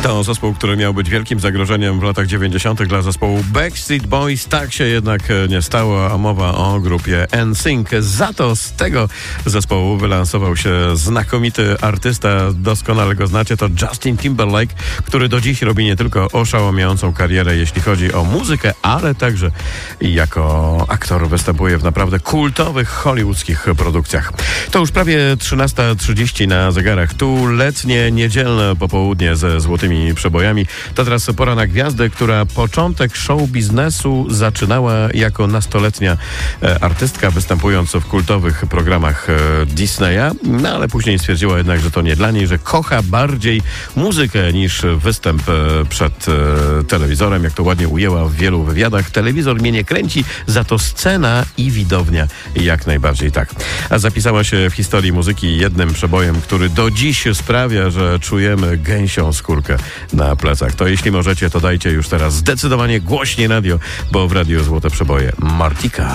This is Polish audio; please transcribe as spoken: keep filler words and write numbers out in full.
To zespół, który miał być wielkim zagrożeniem w latach dziewięćdziesiątych dla zespołu Backstreet Boys. Tak się jednak nie stało, a mowa o grupie N Sync. Za to z tego zespołu wylansował się znakomity artysta, doskonale go znacie, to Justin Timberlake, który do dziś robi nie tylko oszałamiającą karierę, jeśli chodzi o muzykę, ale także jako aktor występuje w naprawdę kultowych hollywoodzkich produkcjach. To już prawie trzynasta trzydzieści na zegarach. Tu letnie, niedzielne popołudnie ze złotymi przebojami. To teraz pora na gwiazdę, która początek show biznesu zaczynała jako nastoletnia e, artystka, występując w kultowych programach e, Disneya, no ale później stwierdziła jednak, że to nie dla niej, że kocha bardziej muzykę niż występ e, przed e, telewizorem, jak to ładnie ujęła w wielu wywiadach. Telewizor mnie nie kręci, za to scena i widownia jak najbardziej tak. A zapisała się w historii muzyki jednym przebojem, który do dziś sprawia, że czujemy gęsią skórkę na plecach. To jeśli możecie, to dajcie już teraz zdecydowanie głośniej radio, bo w Radiu Złote Przeboje Martika.